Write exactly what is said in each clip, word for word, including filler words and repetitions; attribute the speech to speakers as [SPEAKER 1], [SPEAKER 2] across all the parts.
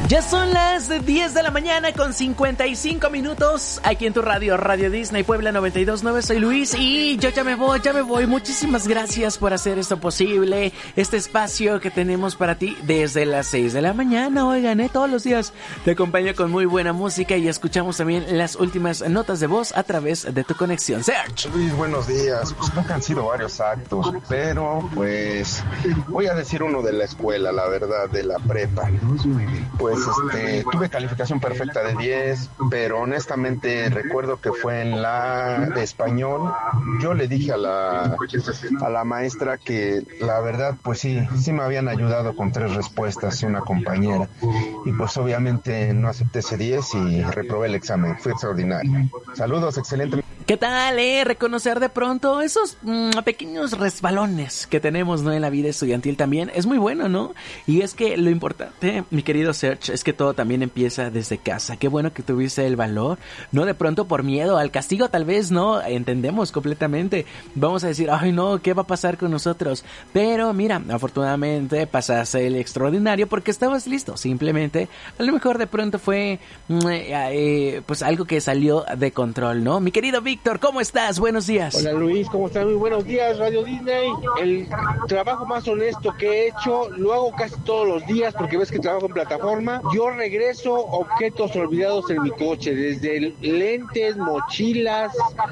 [SPEAKER 1] Ya son las diez de la mañana con cincuenta y cinco minutos aquí en tu radio, Radio Disney Puebla noventa y dos punto nueve. Soy Luis y yo ya me voy, ya me voy. Muchísimas gracias por hacer esto posible, este espacio que tenemos para ti desde las seis de la mañana. Oigan, ¿eh? Todos los días te acompaño con muy buena música y escuchamos también las últimas notas de voz a través de tu conexión. Serge.
[SPEAKER 2] Luis, buenos días. Pues creo que han sido varios actos, pero pues voy a decir uno de la escuela, la verdad, de la prepa. Pues este, tuve calificación perfecta de diez, pero honestamente recuerdo que fue en la de español. Yo le dije a la a la maestra que la verdad pues sí, sí me habían ayudado con tres respuestas una compañera, y pues obviamente no acepté ese diez y reprobé el examen. Fue extraordinario. Saludos, excelente.
[SPEAKER 1] ¿Qué tal, eh? Reconocer de pronto esos mmm, pequeños resbalones que tenemos, ¿no? En la vida estudiantil también es muy bueno, ¿no? Y es que lo importante, mi querido Serge, es que todo también empieza desde casa. Qué bueno que tuviste el valor, no de pronto por miedo al castigo, tal vez, ¿no? Entendemos completamente. Vamos a decir, ay, no, ¿qué va a pasar con nosotros? Pero mira, afortunadamente pasaste el extraordinario porque estabas listo. Simplemente, a lo mejor de pronto fue, eh, eh, pues algo que salió de control, ¿no? Mi querido Víctor, Víctor, ¿cómo estás? Buenos días.
[SPEAKER 3] Hola Luis, ¿cómo estás? Muy buenos días, Radio Disney. El trabajo más honesto que he hecho, lo hago casi todos los días porque ves que trabajo en plataforma. Yo regreso objetos olvidados en mi coche, desde lentes, mochilas,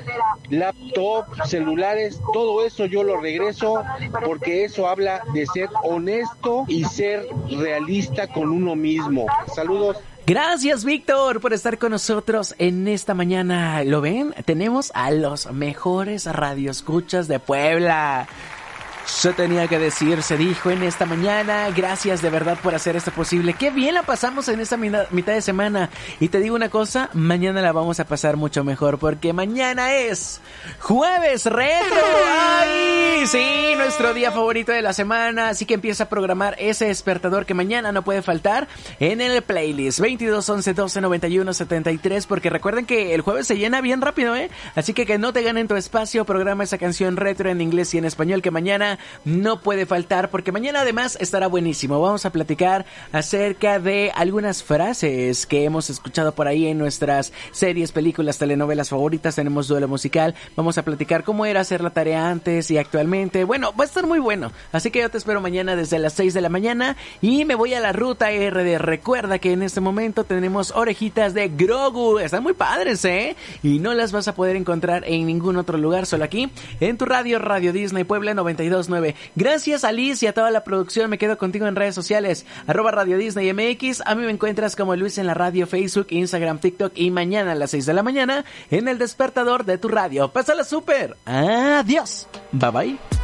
[SPEAKER 3] laptop, celulares, todo eso yo lo regreso porque eso habla de ser honesto y ser realista con uno mismo. Saludos.
[SPEAKER 1] Gracias, Víctor, por estar con nosotros en esta mañana. ¿Lo ven? Tenemos a los mejores radioescuchas de Puebla. Se tenía que decir, se dijo en esta mañana. Gracias de verdad por hacer esto posible. Qué bien la pasamos en esta mitad de semana. Y te digo una cosa, mañana la vamos a pasar mucho mejor porque mañana es Jueves Retro. ¡Ay! Sí, nuestro día favorito de la semana. Así que empieza a programar ese despertador que mañana no puede faltar en el playlist veintidós, once, doce, noventa y uno, setenta y tres. Porque recuerden que el jueves se llena bien rápido, ¿eh? Así que que no te ganen tu espacio. Programa esa canción retro en inglés y en español que mañana no puede faltar, porque mañana además estará buenísimo. Vamos a platicar acerca de algunas frases que hemos escuchado por ahí en nuestras series, películas, telenovelas favoritas. Tenemos duelo musical. Vamos a platicar cómo era hacer la tarea antes y actualmente. Bueno, va a estar muy bueno. Así que yo te espero mañana desde las seis de la mañana y me voy a la ruta R D. Recuerda que en este momento tenemos orejitas de Grogu. Están muy padres, ¿eh? Y no las vas a poder encontrar en ningún otro lugar, solo aquí en tu radio, Radio Disney Puebla noventa y dos punto nueve. Gracias a Liz y a toda la producción. Me quedo contigo en redes sociales, arroba Radio Disney M X. A mí me encuentras como Luis en la radio, Facebook, Instagram, TikTok y mañana a las seis de la mañana en el despertador de tu radio. Pásala súper. Adiós. Bye bye.